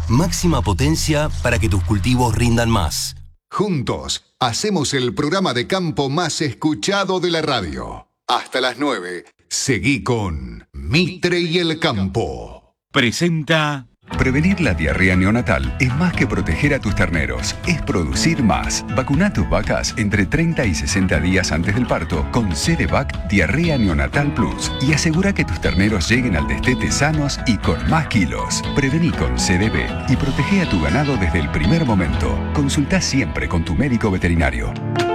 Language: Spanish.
máxima potencia para que tus cultivos rindan más. Juntos, hacemos el programa de campo más escuchado de la radio. Hasta las 9, seguí con Mitre y el Campo. Presenta... Prevenir la diarrea neonatal es más que proteger a tus terneros, es producir más. Vacuna tus vacas entre 30 y 60 días antes del parto con CDVac Diarrea Neonatal Plus y asegura que tus terneros lleguen al destete sanos y con más kilos. Prevení con CDB y protege a tu ganado desde el primer momento. Consulta siempre con tu médico veterinario.